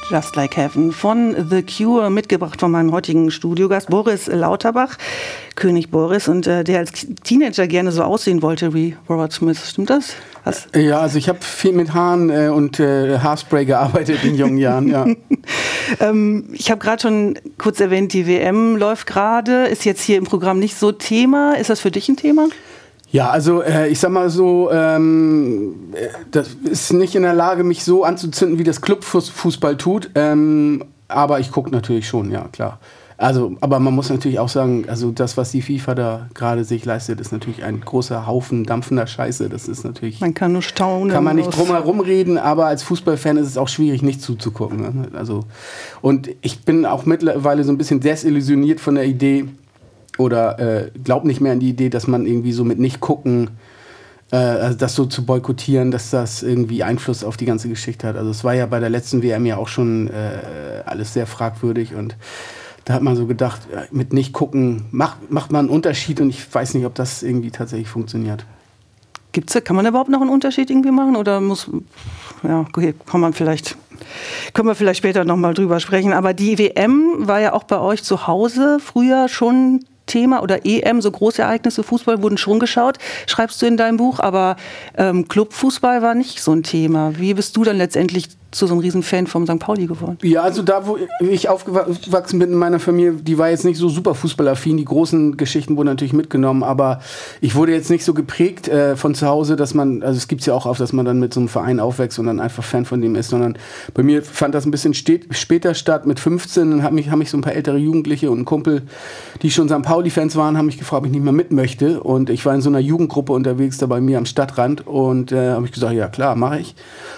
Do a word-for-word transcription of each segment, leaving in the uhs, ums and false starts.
Just Like Heaven von The Cure, mitgebracht von meinem heutigen Studiogast Boris Lauterbach, König Boris, und äh, der als Teenager gerne so aussehen wollte wie Robert Smith. Stimmt das? Was? Ja, also ich habe viel mit Haaren äh, und äh, Haarspray gearbeitet in jungen Jahren, ja. ähm, ich habe gerade schon kurz erwähnt, die W M läuft gerade, ist jetzt hier im Programm nicht so Thema. Ist das für dich ein Thema? Ja, also äh, ich sag mal so, ähm, das ist nicht in der Lage, mich so anzuzünden, wie das Clubfußball tut. Ähm, aber ich gucke natürlich schon, ja, klar. Also, aber man muss natürlich auch sagen, also das, was die FIFA da gerade sich leistet, ist natürlich ein großer Haufen dampfender Scheiße. Das ist natürlich. Man kann nur staunen. Kann man nicht drum herum reden, aber als Fußballfan ist es auch schwierig, nicht zuzugucken. Ne? Also, und ich bin auch mittlerweile so ein bisschen desillusioniert von der Idee, oder äh, glaub nicht mehr an die Idee, dass man irgendwie so mit nicht gucken, äh, also das so zu boykottieren, dass das irgendwie Einfluss auf die ganze Geschichte hat. Also es war ja bei der letzten W M ja auch schon äh, alles sehr fragwürdig, und da hat man so gedacht, mit nicht gucken macht, macht man einen Unterschied, und ich weiß nicht, ob das irgendwie tatsächlich funktioniert. Gibt's, kann man überhaupt noch einen Unterschied irgendwie machen, oder muss, ja, okay, kann man vielleicht, können wir vielleicht später nochmal drüber sprechen, aber die W M war ja auch bei euch zu Hause früher schon Thema, oder E M, so Großereignisse, Fußball wurden schon geschaut, schreibst du in deinem Buch, aber ähm, Clubfußball war nicht so ein Thema. Wie bist du dann letztendlich zu so einem Riesenfan vom Sankt Pauli geworden? Ja, also da, wo ich aufgewachsen bin in meiner Familie, die war jetzt nicht so super fußballaffin. Die großen Geschichten wurden natürlich mitgenommen, aber ich wurde jetzt nicht so geprägt äh, von zu Hause, dass man, also es gibt es ja auch oft, dass man dann mit so einem Verein aufwächst und dann einfach Fan von dem ist, sondern bei mir fand das ein bisschen stet- später statt, mit fünfzehn. Dann haben mich, haben mich so ein paar ältere Jugendliche und ein Kumpel, die schon Sankt Pauli-Fans waren, haben mich gefragt, ob ich nicht mehr mit möchte, und ich war in so einer Jugendgruppe unterwegs, da bei mir am Stadtrand, und äh, habe ich gesagt, ja klar, mache ich.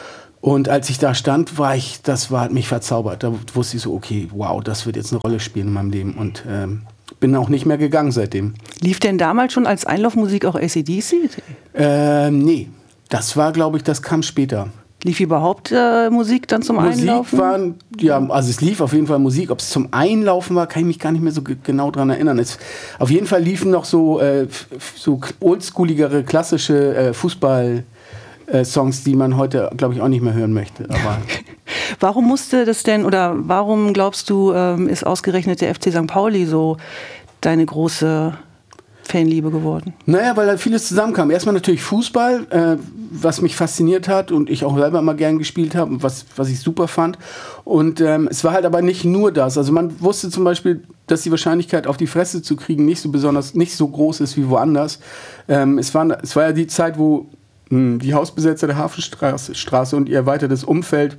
Und als ich da stand, war ich, das war, hat mich verzaubert. Da wusste ich so, okay, wow, das wird jetzt eine Rolle spielen in meinem Leben. Und ähm, bin auch nicht mehr gegangen seitdem. Lief denn damals schon als Einlaufmusik auch A C D C? Ähm, nee, das war, glaube ich, das kam später. Lief überhaupt äh, Musik dann zum Musik Einlaufen? Waren, ja, also es lief auf jeden Fall Musik. Ob es zum Einlaufen war, kann ich mich gar nicht mehr so g- genau dran erinnern. Es, auf jeden Fall liefen noch so, äh, so oldschooligere, klassische äh, Fußball- Äh, Songs, die man heute, glaube ich, auch nicht mehr hören möchte. Aber warum musste das denn, oder warum glaubst du, ähm, ist ausgerechnet der F C Sankt Pauli so deine große Fanliebe geworden? Naja, weil da vieles zusammenkam. Erstmal natürlich Fußball, äh, was mich fasziniert hat und ich auch selber immer gern gespielt habe und was, was ich super fand. Und ähm, es war halt aber nicht nur das. Also man wusste zum Beispiel, dass die Wahrscheinlichkeit, auf die Fresse zu kriegen, nicht so besonders, nicht so groß ist wie woanders. Ähm, es, war, es war ja die Zeit, wo die Hausbesetzer der Hafenstraße Straße und ihr erweitertes Umfeld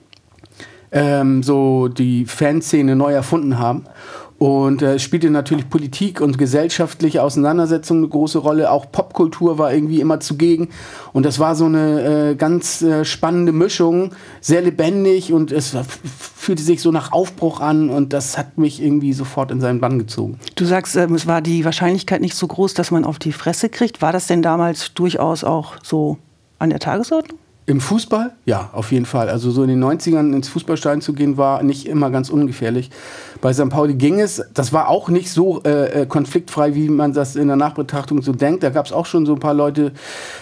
ähm, so die Fanszene neu erfunden haben. Und es äh, spielte natürlich Politik und gesellschaftliche Auseinandersetzungen eine große Rolle. Auch Popkultur war irgendwie immer zugegen. Und das war so eine äh, ganz äh, spannende Mischung, sehr lebendig, und es f- fühlte sich so nach Aufbruch an, und das hat mich irgendwie sofort in seinen Bann gezogen. Du sagst, äh, es war die Wahrscheinlichkeit nicht so groß, dass man auf die Fresse kriegt. War das denn damals durchaus auch so an der Tagesordnung? Im Fußball? Ja, auf jeden Fall. Also so in den neunzigern ins Fußballstadion zu gehen, war nicht immer ganz ungefährlich. Bei Sankt Pauli ging es. Das war auch nicht so äh, konfliktfrei, wie man das in der Nachbetrachtung so denkt. Da gab es auch schon so ein paar Leute,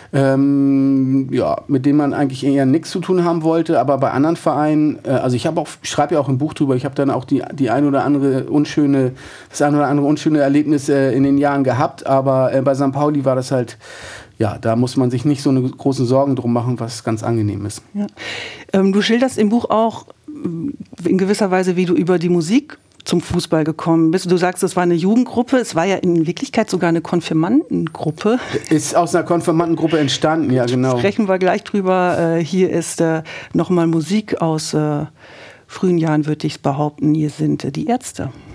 ähm, ja, mit denen man eigentlich eher nichts zu tun haben wollte. Aber bei anderen Vereinen, äh, also ich habe auch, schreibe ja auch ein Buch drüber. Ich habe dann auch die die ein oder andere unschöne, das ein oder andere unschöne Erlebnis äh, in den Jahren gehabt. Aber äh, bei Sankt Pauli war das halt. Ja, da muss man sich nicht so eine großen Sorgen drum machen, was ganz angenehm ist. Ja. Ähm, du schilderst im Buch auch in gewisser Weise, wie du über die Musik zum Fußball gekommen bist. Du sagst, es war eine Jugendgruppe, es war ja in Wirklichkeit sogar eine Konfirmandengruppe. Ist aus einer Konfirmandengruppe entstanden, ja genau. Sprechen wir gleich drüber. Äh, hier ist äh, nochmal Musik aus äh, frühen Jahren, würde ich behaupten. Hier sind äh, die Ärzte.